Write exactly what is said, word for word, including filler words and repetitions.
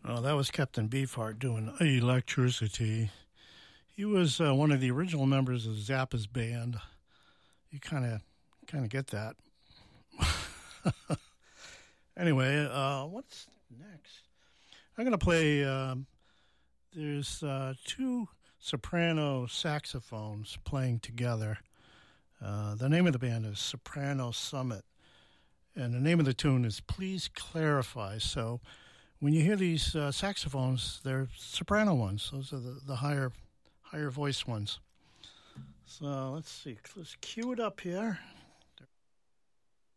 Oh, that was Captain Beefheart doing Electricity. He was uh, one of the original members of Zappa's band. You kind of kind of get that. Anyway, uh, what's next? I'm going to play, um, there's uh, two soprano saxophones playing together. Uh, the name of the band is Soprano Summit, and the name of the tune is Please Clarify. So when you hear these uh, saxophones, they're soprano ones. Those are the, the higher higher voice ones. So let's see. Let's cue it up here.